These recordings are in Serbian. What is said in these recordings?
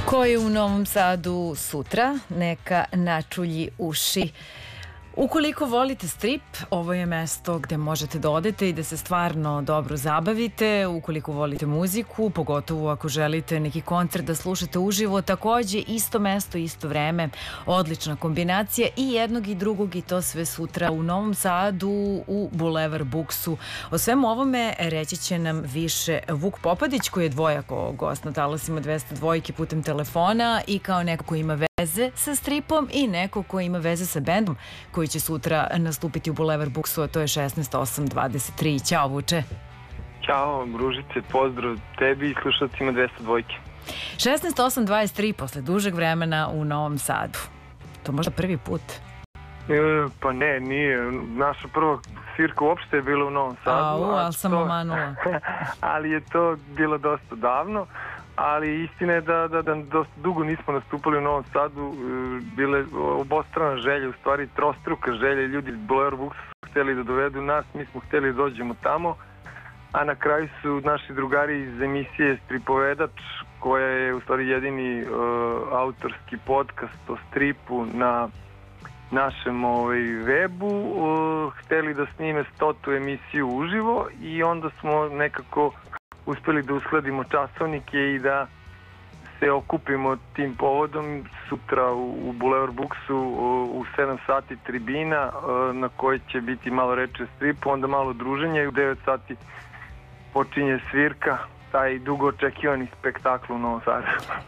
Ko je u Novom Sadu sutra, neka načulji uši. Ukoliko volite strip, ovo je mesto gde možete da odete i da se stvarno dobro zabavite. Ukoliko volite muziku, pogotovo ako želite neki koncert da slušate uživo, takođe isto mesto, isto vreme, odlična kombinacija i jednog i drugog, i to sve sutra u Novom Sadu u Bulevar Buksu. O svemu ovome reći će nam više Vuk Popadić, koji je dvojako gost na talasima 202 putem telefona i kao neko ko ima veze sa stripom i neko ko ima veze sa bendom koji će sutra nastupiti u Bulevar Buksu, a to je 16.8.23. Ćao, Vuče. Ćao, Ružice, pozdrav tebi i slušalcima 202. 16.8.23 posle dužeg vremena u Novom Sadu. To možda prvi put? Pa ne, nije. Naša prva svirka uopšte je bila u Novom Sadu. Ali sam omanula. Ali je to bilo dosta davno. Ali istina je da dosta dugo nismo nastupali u Novom Sadu. Bile obostrana želja, u stvari trostruka želja. Ljudi iz Bulevar Buksa su hteli da dovedu nas, mi smo hteli da dođemo tamo. A na kraju su naši drugari iz emisije Stripovedač, koja je u stvari jedini autorski podcast o stripu na našem webu, hteli da snime 100. emisiju uživo i onda smo nekako uspeli da uskladimo časovnike i da se okupimo tim povodom sutra u Bulevar Buksu u 7 sati tribina na kojoj će biti malo reči o stripu, onda malo druženja i u 9 sati počinje svirka, taj dugo očekivani spektakl u Novom Sadu.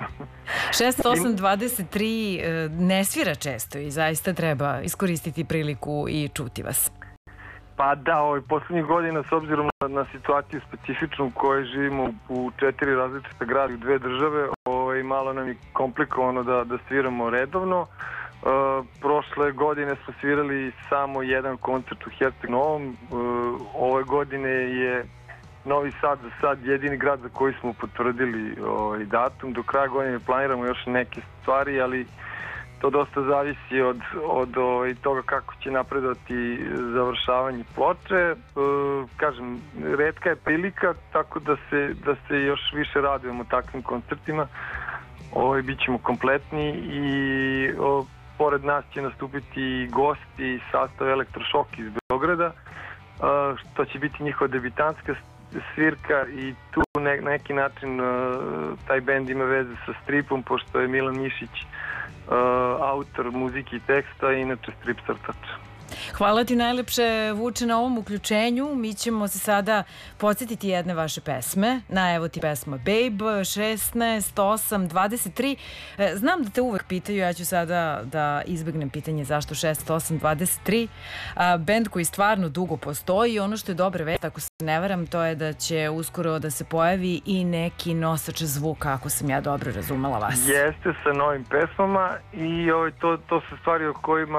6823 ne svira često i zaista treba iskoristiti priliku i čuti vas. Pa da, poslednjih godina, s obzirom na situaciju specifičnu u kojoj živimo u 4 različita grada i u 2 države, malo nam je komplikovano da sviramo redovno. Prošle godine smo svirali samo jedan koncert u Herceg Novom. Ove godine je Novi Sad za sad jedini grad za koji smo potvrdili datum. Do kraja godine planiramo još neke stvari, ali to dosta zavisi od toga kako će napredovati završavanje ploče. Kažem, retka je prilika, tako da se još više radujemo takvim koncertima. Bićemo kompletni i pored nas će nastupiti gosti sastav Elektrošok iz Beograda, što će biti njihova debitanska svirka i tu na neki način taj bend ima veze sa stripom, pošto je Milan Mišić autor muzike i teksta i inače strip crtač. Hvala ti najlepše, Vuče, na ovom uključenju. Mi ćemo se sada podsjetiti jedne vaše pesme. Evo ti pesma Babe, 16.8.23. Znam da te uvek pitaju, ja ću sada da izbegnem pitanje zašto 16.8.23. Bend koji stvarno dugo postoji. Ono što je dobra vest, ako se ne varam, to je da će uskoro da se pojavi i neki nosač zvuka, ako sam ja dobro razumela vas. Jeste, sa novim pesmama i to su stvari o kojima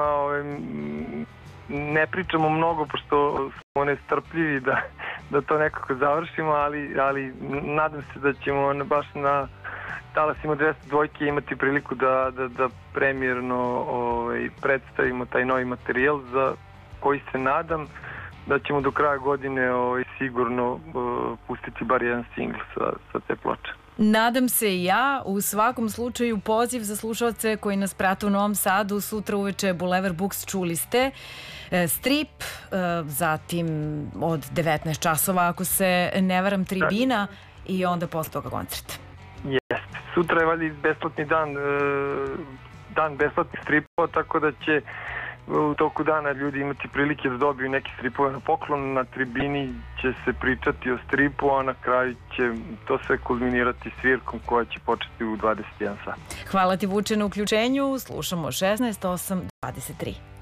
ne pričamo mnogo, pošto smo nestrpljivi da to nekako završimo, ali nadam se da ćemo baš na talasima 202 imati priliku da premijerno predstavimo taj novi materijal, za koji se nadam da ćemo do kraja godine sigurno pustiti bar jedan singl sa te ploče. Nadam se i ja. U svakom slučaju poziv za slušalce koji nas prate u Novom Sadu, sutra uveče Bulevar Buks, čuli ste, strip, zatim od 19 časova, ako se ne varam, tribina i onda posle toga koncert. Jeste. Sutra je valjda besplatni dan besplatnih stripova, tako da će u toku dana ljudi imati prilike da dobiju neke stripove na poklon. Na tribini će se pričati o stripu, a na kraju će to sve kulminirati svirkom koja će početi u 21 sat. Hvala ti, Vuče, na uključenju. Slušamo 16.8.23.